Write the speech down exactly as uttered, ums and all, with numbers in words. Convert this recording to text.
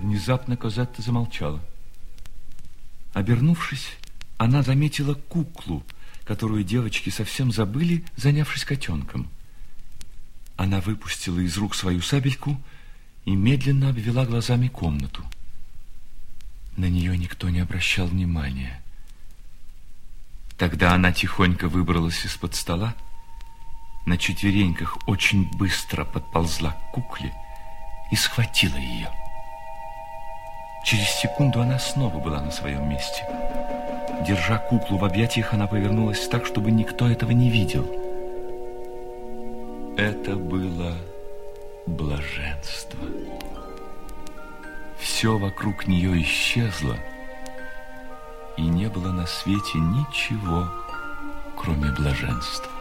Внезапно Козетта замолчала. Обернувшись, она заметила куклу, которую девочки совсем забыли, занявшись котенком. Она выпустила из рук свою сабельку и медленно обвела глазами комнату. На нее никто не обращал внимания. Тогда она тихонько выбралась из-под стола, на четвереньках очень быстро подползла к кукле и схватила ее. Через секунду она снова была на своем месте. Держа куклу в объятиях, она повернулась так, чтобы никто этого не видел. Это было блаженство. Все вокруг нее исчезло, и не было на свете ничего, кроме блаженства.